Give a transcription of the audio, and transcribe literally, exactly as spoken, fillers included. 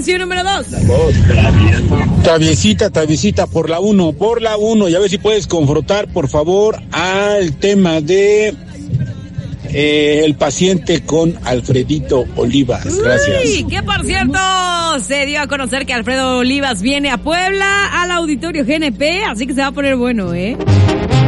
opción número dos. Traviesita, traviesita, por la uno, por la uno. Y a ver si puedes confrontar, por favor, al tema de eh, el paciente con Alfredito Olivas. Gracias. Uy, que por cierto, se dio a conocer que Alfredo Olivas viene a Puebla, al Auditorio G N P, así que se va a poner bueno, ¿eh?